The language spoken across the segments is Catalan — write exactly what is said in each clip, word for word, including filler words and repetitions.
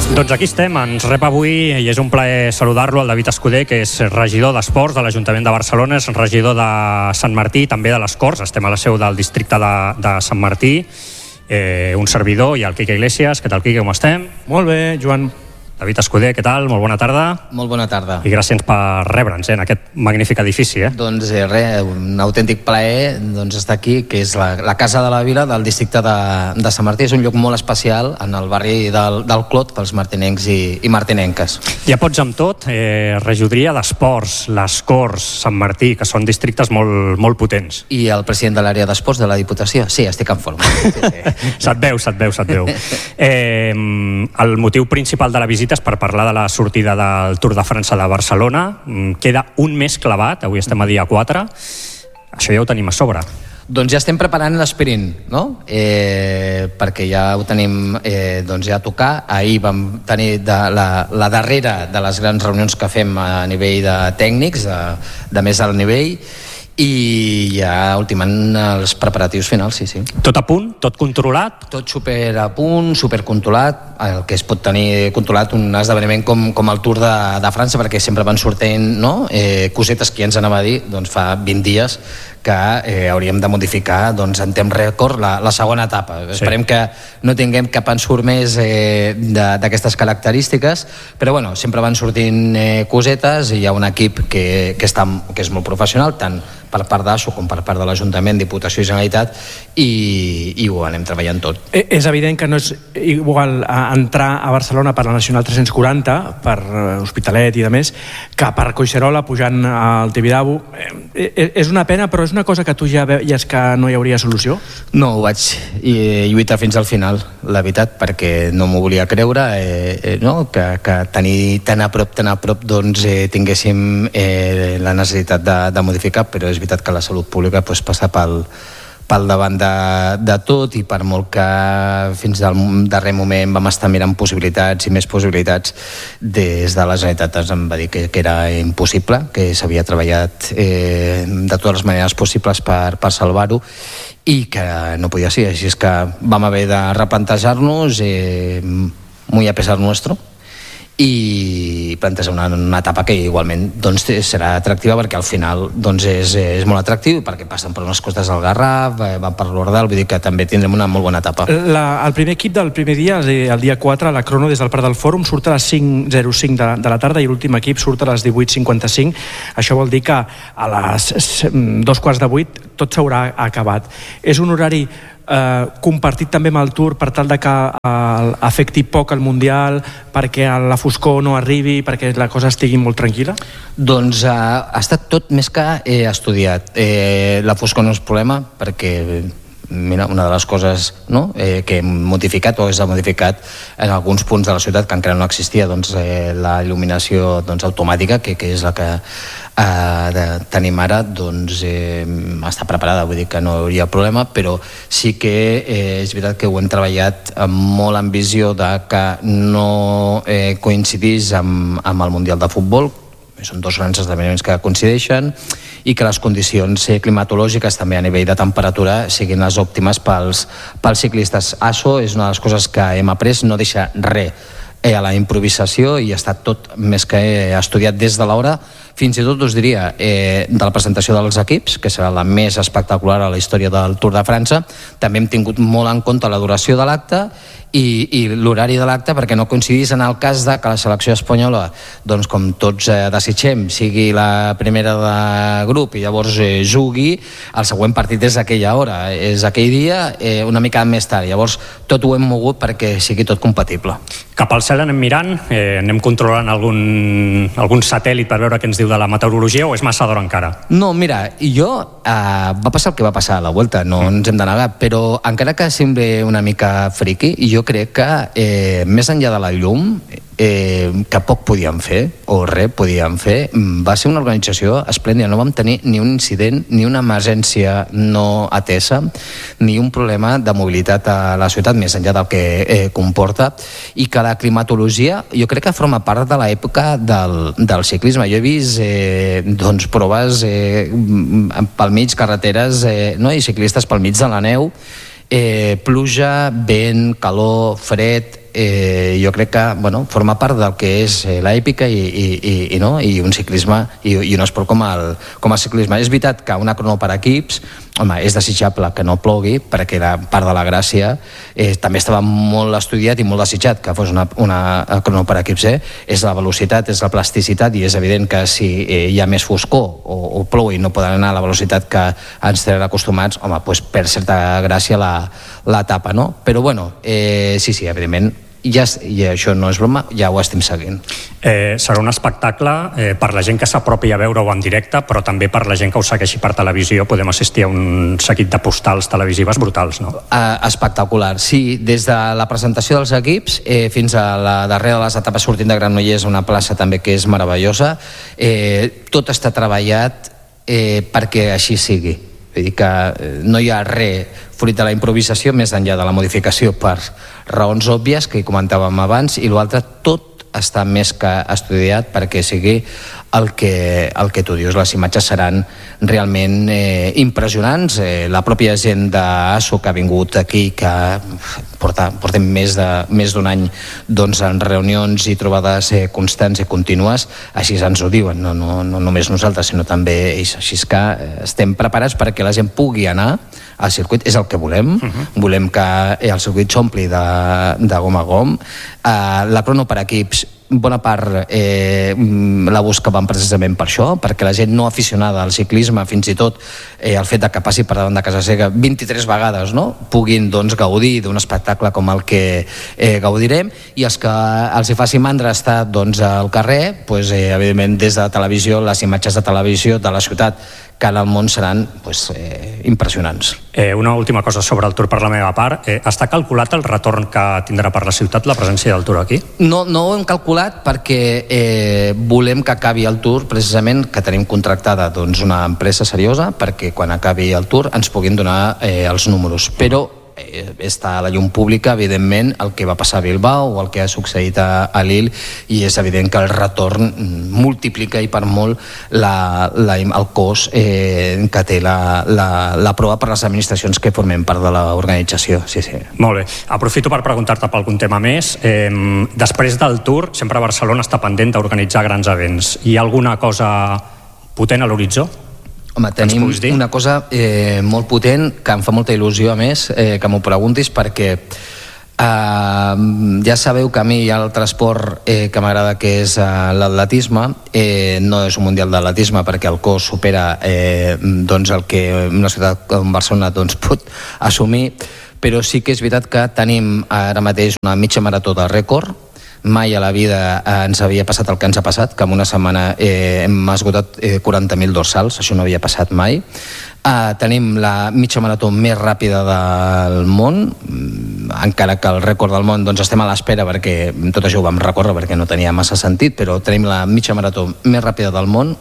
Doncs aquí estem, ens rep avui i és un plaer saludar-lo, el David Escudé, que és regidor d'Esports de l'Ajuntament de Barcelona, és regidor de Sant Martí, també de les Corts, estem a la seu del districte de, de Sant Martí, eh, un servidor i el Quique Iglesias. Què tal, Quique, com estem? Molt bé, Joan. David Escudé, què tal? Molt bona tarda. Molt bona tarda. I gràcies per rebre'ns eh, en aquest magnífic edifici. Eh? Doncs eh, res, un autèntic plaer doncs, estar aquí, que és la, la Casa de la Vila del districte de, de Sant Martí. És un lloc molt especial en el barri del, del Clot pels martinencs i, i martinenques. Ja pots amb tot, eh, regidoria d'Esports, les Corts, Sant Martí, que són districtes molt, molt potents. I el president de l'àrea d'Esports de la Diputació. Sí, estic en forma. Sí, sí. Se't veu, se't veu, se't veu. Eh, el motiu principal de la visita és per parlar de la sortida del Tour de França de Barcelona. Queda un mes clavat, avui estem a dia quatre. Això ja ho tenim a sobre. Doncs ja estem preparant l'esprint, no? Eh, perquè ja ho tenim eh, doncs ja a tocar. Ahir vam tenir de, la, la darrera de les grans reunions que fem a nivell de tècnics, de, de més alt nivell, i ja ultimant els preparatius finals, sí, sí. Tot a punt? Tot controlat? Tot super a punt, super controlat, el que es pot tenir controlat un esdeveniment com, com el Tour de, de França, perquè sempre van sortint, no? eh, cosetes que ja ens anava a dir doncs, fa vint dies que eh, hauríem de modificar doncs, en temps rècord la, la segona etapa. Sí. Esperem que no tinguem cap ensurt més eh, d'aquestes característiques, però bueno, sempre van sortint eh, cosetes i hi ha un equip que, que, està, que és molt professional, tant per part d'A S O com per part de l'Ajuntament, Diputació i Generalitat, i, i ho anem treballant tot. És evident que no és igual entrar a Barcelona per la Nacional tres-cents quaranta, per Hospitalet i de més, que per Collserola pujant al Tibidabo. És una pena, però és una cosa que tu ja veies que no hi hauria solució? No, ho vaig lluitar fins al final, la veritat, perquè no m'ho volia creure, eh, no? que, que tenir tan a prop, tan a prop, doncs eh, tinguéssim eh, la necessitat de, de modificar, però és veritat que la salut pública pues, passa pel, pel davant de, de tot, i per molt que fins al darrer moment vam estar mirant possibilitats i més possibilitats, des de la Generalitat ens va dir que, que era impossible, que s'havia treballat eh, de totes les maneres possibles per, per salvar-ho i que no podia ser, així és que vam haver de replantejar-nos eh, muy a pesar nuestro, i plantejar una, una etapa que igualment doncs, serà atractiva, perquè al final doncs, és, és molt atractiu, perquè passen per unes costes del Garraf, van per l'Ordal, vull dir que també tindrem una molt bona etapa. La, el primer equip del primer dia, el dia quatre, la crono des del Parc del Fòrum surt a les cinc zero cinc de, de la tarda i l'últim equip surt a les divuit cinquanta-cinc. Això vol dir que a les dos quarts de vuit tot s'haurà acabat. És un horari Eh, compartit també amb el Tour per tal de que eh, afecti poc el Mundial, perquè la foscor no arribi, perquè la cosa estigui molt tranquil·la? Doncs eh, ha estat tot més que eh, estudiat. Eh, la foscor no és problema, perquè mira, una de les coses no, eh, que hem modificat o s'ha modificat en alguns punts de la ciutat que encara no existia, doncs, eh, la il·luminació doncs, automàtica, que, que és la que eh, tenim ara, doncs eh, està preparada, vull dir que no hi hauria problema, però sí que eh, és veritat que ho hem treballat molt amb visió de que no eh, coincidís amb, amb el Mundial de Futbol. Són dos grans esdeveniments que coincideixen i que les condicions climatològiques també a nivell de temperatura siguin les òptimes pels, pels ciclistes. Això és una de les coses que hem après, no deixa res eh, a la improvisació, i està tot més que estudiat des de l'hora, fins i tot us diria eh, de la presentació dels equips, que serà la més espectacular a la història del Tour de França. També hem tingut molt en compte la duració de l'acte i, i l'horari de l'acte, perquè no coincidís en el cas de que la selecció espanyola, doncs com tots eh, desitgem, sigui la primera de grup i llavors eh, jugui, el següent partit és aquella hora, és aquell dia, eh, una mica més tard. Llavors tot ho hem mogut perquè sigui tot compatible. Cap al cel anem mirant, eh, anem controlant algun, algun satèl·lit per veure què ens diu de la meteorologia, o és massa d'hora encara? No, mira, jo eh, va passar el que va passar a la Vuelta, no mm. ens hem de negar, però encara que sembli una mica friqui, jo crec que eh, més enllà de la llum, eh, que poc podíem fer, o res podíem fer, va ser una organització esplèndida. No vam tenir ni un incident, ni una emergència no atesa, ni un problema de mobilitat a la ciutat, més enllà del que eh, comporta, i que la climatologia jo crec que forma part de l'època del, del ciclisme. Jo he vist eh, doncs, proves eh, pel mig, carreteres eh, no? i ciclistes pel mig de la neu, Eh, pluja, vent, calor, fred, eh, jo crec que bueno, forma part del que és eh, l'èpica i, i, i, i, no? I un ciclisme i, i un esport com el, com el ciclisme. És veritat que una crono per equips, home, és desitjable que no plogui, perquè la part de la gràcia eh, també estava molt estudiat i molt desitjat que fos una, una crono per equips, eh? És la velocitat, és la plasticitat, i és evident que si eh, hi ha més foscor o, o plou i no poden anar a la velocitat que ens tenen acostumats, home, doncs per certa gràcia la, l'etapa, no? Però bueno, eh, sí, sí, evidentment, ja, i això no és broma, ja ho estem seguint. Eh, serà un espectacle eh, per la gent que s'apropi a veure-ho en directe, però també per la gent que ho segueixi per televisió. Podem assistir a un seguit de postals televisives brutals, no? Eh, espectacular, sí. Des de la presentació dels equips eh, fins a la darrera de les etapes sortint de Granollers, una plaça també que és meravellosa, eh, tot està treballat eh, perquè així sigui. Vull dir que no hi ha res fruit de la improvisació més enllà de la modificació per raons òbvies que hi comentàvem abans, i l'altre tot està més que estudiat perquè sigui el que, el que tu dius. Les imatges seran realment eh, impressionants. Eh, la pròpia gent d'Asso que ha vingut aquí, que porta, portem més de més d'un any doncs, en reunions i trobades eh, constants i contínues, així ens ho diuen, no, no, no només nosaltres, sinó també ells. Així que eh, estem preparats perquè la gent pugui anar al circuit, és el que volem. Uh-huh. Volem que el circuit s'ompli de, de gom a gom. Uh, la crono per equips, bona part eh, la buscaven precisament per això, perquè la gent no aficionada al ciclisme, fins i tot eh, el fet de que passi per davant de casa seva vint-i-tres vegades, no? Puguin doncs, gaudir d'un espectacle com el que eh, gaudirem, i els que els hi faci mandra estar doncs, al carrer, doncs, eh, evidentment des de la televisió, les imatges de televisió de la ciutat que en el món seran pues, eh, impressionants. Eh, una última cosa sobre el Tour per la meva part. Eh, està calculat el retorn que tindrà per la ciutat la presència del Tour aquí? No, no ho hem calculat perquè eh, volem que acabi el Tour, precisament que tenim contractada doncs, una empresa seriosa perquè quan acabi el Tour ens puguin donar eh, els números. Però està a la llum pública, evidentment, el que va passar a Bilbao o el que ha succeït a, a Lille, i és evident que el retorn multiplica i per molt la, la, el cost eh, que té la, la, la prova per les administracions que formem part de l'organització. Sí, sí. Molt bé. Aprofito per preguntar-te per algun tema més. Eh, després del Tour, sempre Barcelona està pendent d'organitzar grans events. Hi ha alguna cosa potent a l'horitzó? Home, tenim una cosa eh, molt potent que em fa molta il·lusió, a més, eh, que m'ho preguntis, perquè eh, ja sabeu que a mi hi ha l'altre esport eh, que m'agrada, que és eh, l'atletisme. Eh, no és un mundial d'atletisme perquè el cost supera eh, doncs el que una ciutat com Barcelona doncs, pot assumir, però sí que és veritat que tenim ara mateix una mitja marató de rècord. Mai a la vida eh, ens havia passat el que ens ha passat, que en una setmana eh, hem esgotat eh, quaranta mil dorsals, això no havia passat mai. Eh, tenim la mitja marató més ràpida del món, encara que el rècord del món doncs estem a l'espera, perquè tot això ho vam recórrer perquè no tenia massa sentit, però tenim la mitja marató més ràpida del món,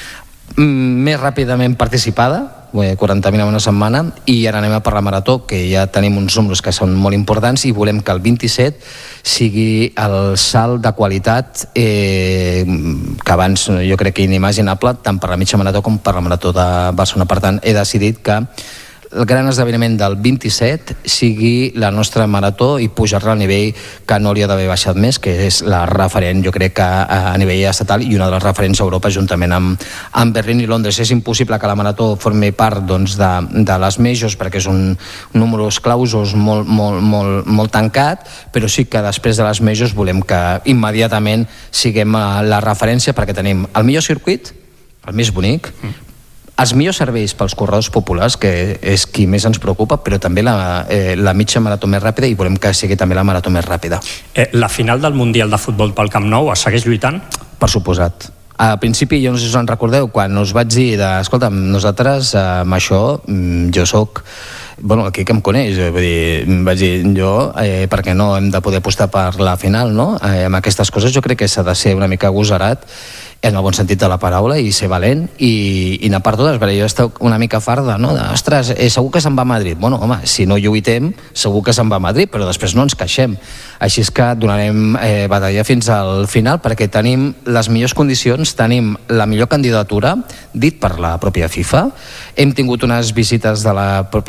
més ràpidament participada, quaranta mil en una setmana, i ara anem a per la marató, que ja tenim uns números que són molt importants, i volem que el vint-i-set sigui el salt de qualitat eh, que abans jo crec que inimaginable, tant per la mitja marató com per la marató de Barcelona. Per tant, he decidit que el gran esdeveniment del vint-i-set sigui la nostra marató i pujar-la al nivell que no hauria d'haver baixat més, que és la referent, jo crec que a nivell estatal, i una de les referents a Europa juntament amb, amb Berlín i Londres. És impossible que la marató formi part doncs, de, de les majors, perquè és un números clausos molt, molt, molt, molt tancat, però sí que després de les majors volem que immediatament siguem la referència, perquè tenim el millor circuit, el més bonic, els millors serveis pels corredors populars, que és qui més ens preocupa, però també la, eh, la mitja marató més ràpida, i volem que sigui també la marató més ràpida. Eh, la final del Mundial de Futbol pel Camp Nou es segueix lluitant? Per suposat. Al principi, jo no sé si us en recordeu, quan us vaig dir de, escolta, nosaltres eh, amb això, jo soc, bueno, aquí que em coneix, vull dir, vaig dir, jo, eh, perquè no hem de poder apostar per la final, no? Eh, amb aquestes coses jo crec que s'ha de ser una mica agosarat, en el bon sentit de la paraula, i ser valent i, i anar per totes, perquè jo estic una mica farda, no? De, ostres, eh, segur que se'n va a Madrid. Bueno, home, si no lluitem, segur que se'n va a Madrid, però després no ens queixem. Així és que donarem eh, batalla fins al final, perquè tenim les millors condicions, tenim la millor candidatura, dit per la pròpia FIFA. Hem tingut unes visites de la pròpia eh,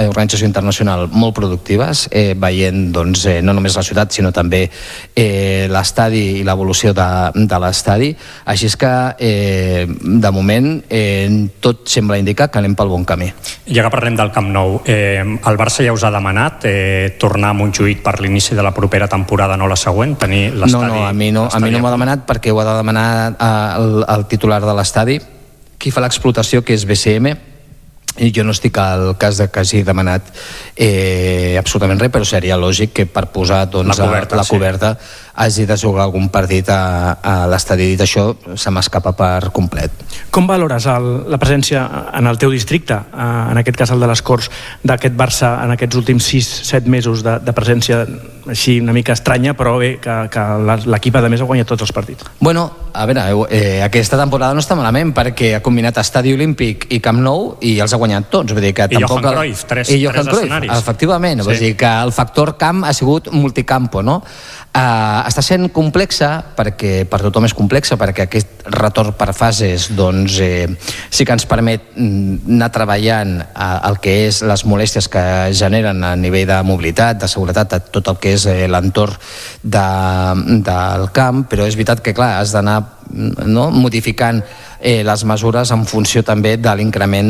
organització internacional molt productives, eh, veient doncs, eh, no només la ciutat sinó també eh, l'estadi i l'evolució de, de l'estadi. Així és que eh, de moment eh, tot sembla indicar que anem pel bon camí. Ja que parlem del Camp Nou, eh, el Barça ja us ha demanat eh, tornar a Montjuïc per l'inici de la propera temporada, no la següent, tenir l'estadi... No, no, a mi no, a mi no m'ho ha demanat perquè ho ha de demanar el, el titular de l'estadi, qui fa l'explotació, que és B C M, i jo no estic al cas de que hagi demanat eh, absolutament res, però seria lògic que per posar doncs, la coberta, la coberta sí. hagi de jugar algun partit a, a l'estadi. Dit això, se m'escapa per complet. Com valores el, la presència en el teu districte, en aquest cas el de les Corts, d'aquest Barça en aquests últims sis set mesos de, de presència així una mica estranya, però bé, que, que l'equip a més ha guanyat tots els partits? Bueno, a veure, eh, aquesta temporada no està malament perquè ha combinat Estadi Olímpic i Camp Nou i els ha guanyat tots. Vull dir que I tampoc Johan Cruyff, tres, I Johan tres Cruyff, escenaris. Efectivament, sí. Vull dir que el factor camp ha sigut multicampo, no? Uh, està sent complexa perquè per tothom és complexa perquè aquest retorn per fases doncs, eh, sí que ens permet anar treballant uh, el que és les molèsties que generen a nivell de mobilitat, de seguretat, de tot el que és eh, l'entorn de, del camp, però és veritat que clar, has d'anar no, modificant eh, les mesures en funció també de l'increment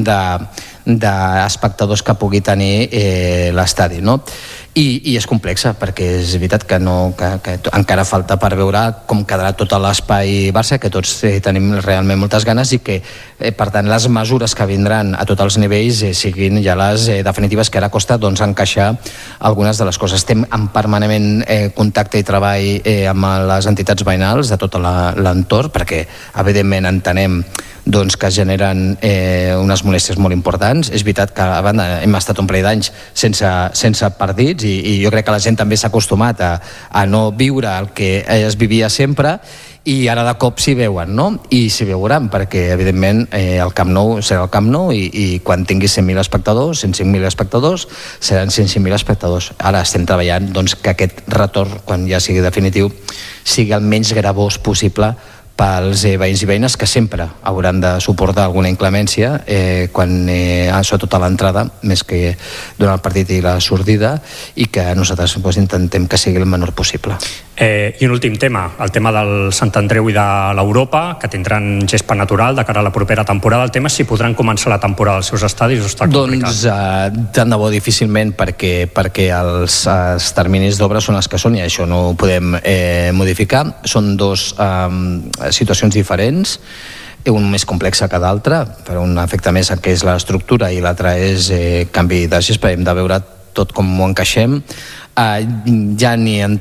d'espectadors que pugui tenir eh, l'estadi, no? I, i és complexa perquè és veritat que, no, que, que encara falta per veure com quedarà tot l'espai Barça, que tots eh, tenim realment moltes ganes i que eh, per tant les mesures que vindran a tots els nivells eh, siguin ja les eh, definitives, que ara costa doncs, encaixar algunes de les coses. Estem en permanentment eh, contacte i treball eh, amb les entitats veïnals de tot l'entorn perquè evidentment entenem doncs, que generen eh, unes molèsties molt importants. És veritat que a banda hem estat un parell d'anys sense, sense partits i, i jo crec que la gent també s'ha acostumat a, a no viure el que es vivia sempre i ara de cop s'hi veuen, no? I s'hi veuran perquè evidentment eh, el Camp Nou serà el Camp Nou i, i quan tingui cent mil espectadors, cent cinc mil espectadors seran cent cinc mil espectadors. Ara estem treballant doncs, que aquest retorn, quan ja sigui definitiu, sigui el menys gravós possible pels eh, veïns i veïnes que sempre hauran de suportar alguna inclemència eh, quan, eh, sobretot a l'entrada, més que durant el partit i la sortida, i que nosaltres doncs, intentem que sigui el menor possible. Eh, I un últim tema, el tema del Sant Andreu i de l'Europa, que tindran gespa natural de cara a la propera temporada. El tema és si podran començar la temporada als seus estadis o està complicat? Doncs eh, tant de bo difícilment perquè, perquè els, els terminis d'obra són els que són i això no ho podem eh, modificar. Són dos eh, situacions diferents, un més complex que d'altre, per un efecte més que és l'estructura i l'altre és eh, canvi de gespa. Hem de veure tot com ho encaixem. Uh, ja ni en